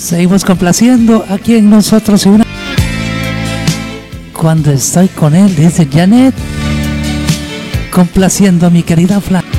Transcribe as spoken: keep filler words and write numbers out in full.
Seguimos complaciendo aquí en nosotros y una. Cuando estoy con él, dice Janet. Complaciendo a mi querida Flan.